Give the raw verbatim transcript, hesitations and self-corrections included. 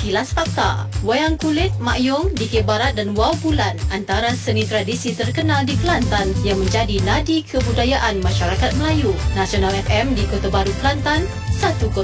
Kilas Fakta. Wayang kulit, Mak Yong, Dikir Barat dan Wau Bulan antara seni tradisi terkenal di Kelantan yang menjadi nadi kebudayaan masyarakat Melayu. Nasional F M di Kota Baru, Kelantan, seratus